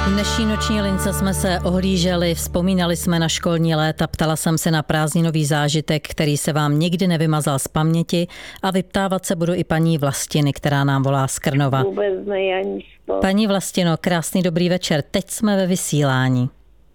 V dnešní noční lince jsme se ohlíželi, vzpomínali jsme na školní léta, ptala jsem se na prázdninový zážitek, který se vám nikdy nevymazal z paměti, a vyptávat se budu i paní Vlastiny, která nám volá z Krnova. Vůbec ne, Janičko. Paní Vlastino, krásný dobrý večer, teď jsme ve vysílání.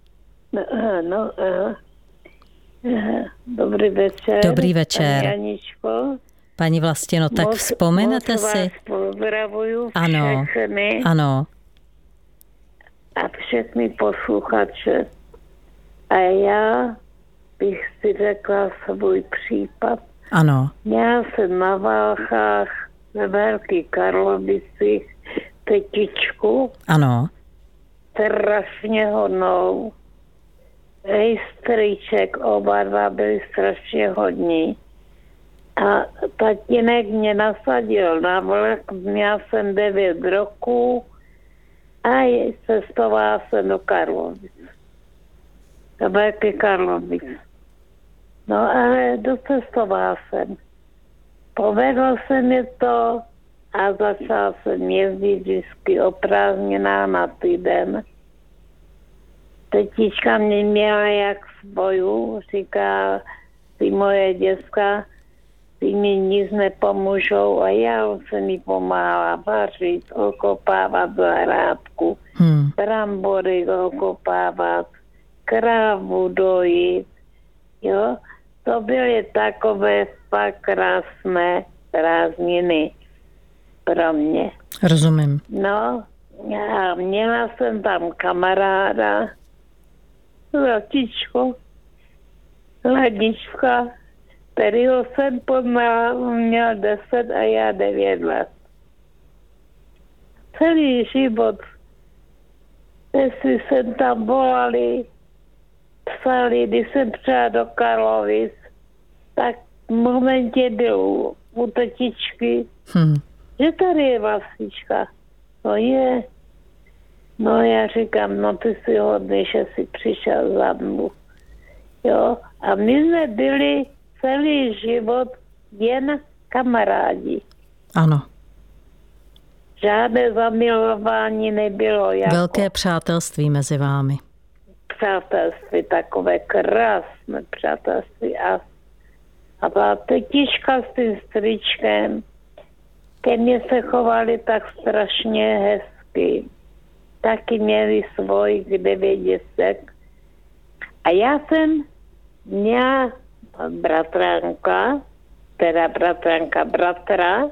Dobrý večer. Dobrý večer. Janičko. Paní Vlastino, tak vzpomenete si? Vás pozdravuju Ano, všechny ano. a všechny posluchače. A já bych si řekla svůj případ. Ano. Já jsem na Válchách ve Velkých Karlovicích tetičku. Ano. Strašně hodnou. Hej, strýček, oba dva byli strašně hodní. A tatínek mě nasadil na vlak, měl jsem 9 roků a cestovala jsem do Karlovic. Do Velkých Karlovic. No ale docestovala jsem. Povedlo se mi to a začala jsem jezdit vždycky o prázdninách na týden. Tetička mě měla jak svoju, říká, ty moje děcka, ty mi nic nepomůžou, a já jsem mi pomáhala vařit, okopávat zahrádku, brambory okopávat, krávu dojít, jo. To byly takové fakt krásné prázdniny pro mě. Rozumím. No, a měla jsem tam kamaráda, Latičko, Ladička, kterýho jsem poznala, měl 10 a já 9 let. Celý život, jestli jsem tam volali, psali, když jsem přijela do Karlovic, tak v momentě byl u tetičky, že tady je Vlastička. No je. No já říkám, no ty jsi hodný, že jsi přišel za mnou. Jo, a my jsme byli celý život jen kamarádi. Ano. Žádné zamilování nebylo. Jako velké přátelství mezi vámi. Přátelství, takové krásné přátelství. A ta tetička s tím strýčkem, ke mně se chovali tak strašně hezky. Taky měli svoj 9 děcek. A já jsem měla bratránka, teda bratra,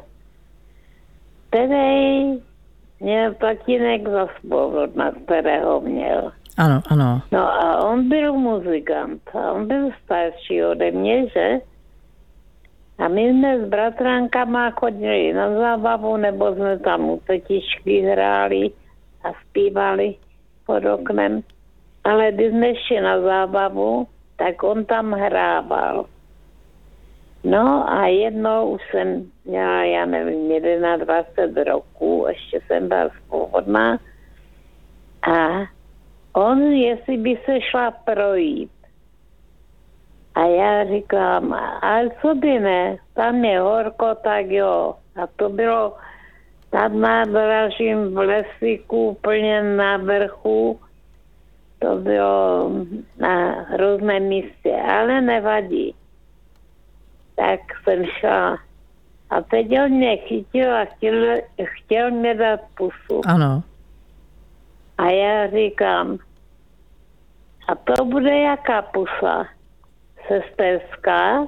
který měl tatínek za spoludna, kterého měl. Ano, ano. No a on byl muzikant. A on byl starší ode mě, že? A my jsme s bratránkama chodili na zábavu, nebo jsme tam u tetičky hráli a zpívali pod oknem. Ale když jsme šli na zábavu, tak on tam hrával. No a jednou už jsem měla, já nevím, 21 roků, ještě jsem byla svobodná. A on, jestli by se šla projít. A já říkám, ale co by ne, tam je horko, tak jo. A to bylo nad nádražím v Lesíku, úplně na vrchu. To bylo na různém místě, ale nevadí. Tak jsem šla. A teď on mě chytil a chtěl mě dát pusu. Ano. A já říkám, a to bude jaká pusa? Sesterská?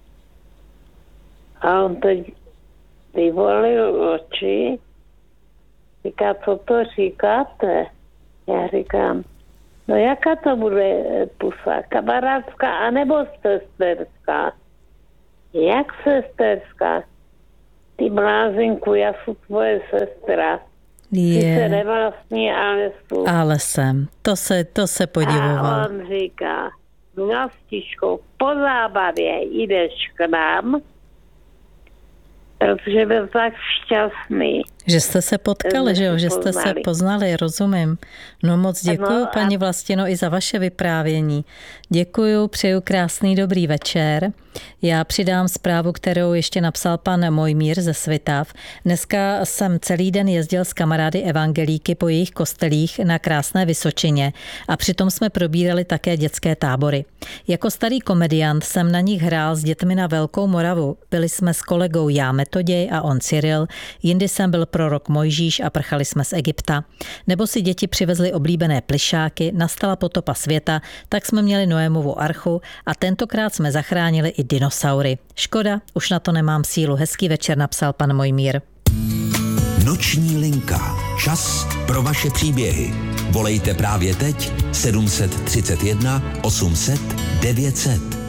A on teď vyvolil oči. Říká, co to říkáte? Já říkám, no jaká to bude pusa? Kamarádská anebo sesterská? Jak sesterská? Ty blázinku, já jsem tvoje sestra. Ty se nevlastní, ale jsou. Ale jsem. To se podivoval. A on říká, Vlastičko, po zábavě jdeš k nám, protože byl tak šťastný. Že jste se potkali, že jo? Že jste se poznali, rozumím. No moc děkuju, paní Vlastino, i za vaše vyprávění. Děkuju, přeju krásný dobrý večer. Já přidám zprávu, kterou ještě napsal pan Mojmír ze Svitav. Dneska jsem celý den jezdil s kamarády evangelíky po jejich kostelích na krásné Vysočině a přitom jsme probírali také dětské tábory. Jako starý komediant jsem na nich hrál s dětmi na Velkou Moravu. Byli jsme s kolegou já Metoděj a on Cyril, jindy jsem byl prorok Mojžíš a prchali jsme z Egypta. Nebo si děti přivezli oblíbené plyšáky, nastala potopa světa, tak jsme měli Noémovu archu a tentokrát jsme zachránili i dinosaury. Škoda, už na to nemám sílu. Hezký večer, napsal pan Mojmír. Noční linka. Čas pro vaše příběhy. Volejte právě teď 731 800 900.